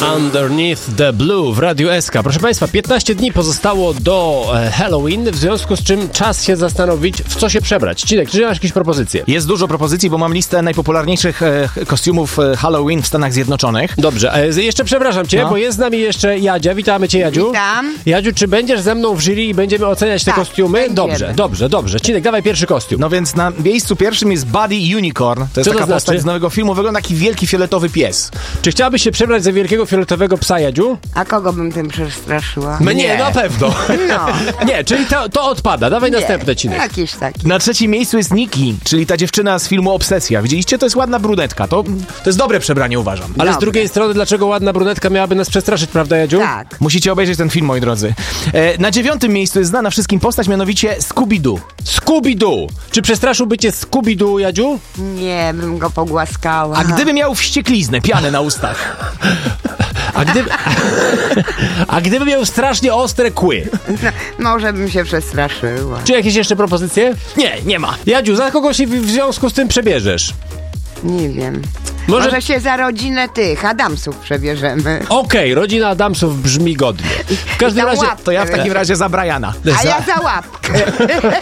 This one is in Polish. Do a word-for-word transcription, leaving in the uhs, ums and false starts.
Underneath the Blue w Radiu S K. Proszę Państwa, piętnaście dni pozostało do e, Halloween, w związku z czym czas się zastanowić, w co się przebrać. Cinek, czy masz jakieś propozycje? Jest dużo propozycji, bo mam listę najpopularniejszych e, kostiumów e, Halloween w Stanach Zjednoczonych. Dobrze, e, jeszcze przepraszam Cię, No. bo jest z nami jeszcze Jadzia. Witamy Cię, Jadziu. Witam. Jadziu, czy będziesz ze mną w jury i będziemy oceniać te Tak, kostiumy? będziemy. Dobrze, dobrze, dobrze. Cinek, dawaj pierwszy kostium. No więc na miejscu pierwszym jest Buddy Unicorn. To jest Co to taka znaczy? postać z nowego filmu. Wygląda taki wielki fioletowy pies. Czy chciałabyś się przebrać za wielkiego fioletowego psa, Jadziu? A kogo bym tym przestraszyła? Mnie, na pewno. No. Nie, czyli to, to odpada. Dawaj Nie, następne, Cinek. Jakiś taki. Na trzecim miejscu jest Nikki, czyli ta dziewczyna z filmu Obsesja. Widzieliście? To jest ładna brunetka. To, to jest dobre przebranie, uważam. Ale z Dobre. drugiej strony, dlaczego ładna brunetka miałaby nas przestraszyć, prawda, Jadziu? Tak. Musicie obejrzeć ten film, moi drodzy. E, na dziewiątym miejscu jest znana wszystkim postać, mianowicie Scooby-Doo. Scooby-Doo. Czy przestraszyłby cię Scooby-Doo, Jadziu? Nie, bym go pogłaskała. A gdyby miał wściekliznę, pianę na ustach. A gdyby, a gdyby miał strasznie ostre kły? Może bym się przestraszyła. Czy jakieś jeszcze propozycje? Nie, nie ma. Jadziu, za kogo się w, w związku z tym przebierzesz? Nie wiem. Może- Może, się za rodzinę tych Adamsów przebierzemy. Okej, rodzina Adamsów brzmi godnie. W każdym za razie... łapkę. To ja w takim razie za Briana. A ja za łapkę.